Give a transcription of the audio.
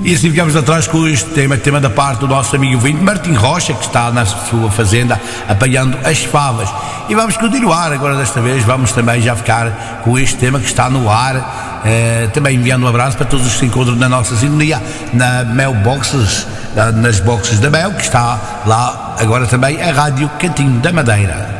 E assim ficamos atrás com este tema da parte do nosso amigo ouvinte Martim Rocha, que está na sua fazenda apanhando as favas. E vamos continuar agora desta vez, vamos também já ficar com este tema que está no ar, também enviando um abraço para todos os que se encontram na nossa sintonia, na Mel Boxes, nas boxes da Mel, que está lá agora também a Rádio Cantinho da Madeira.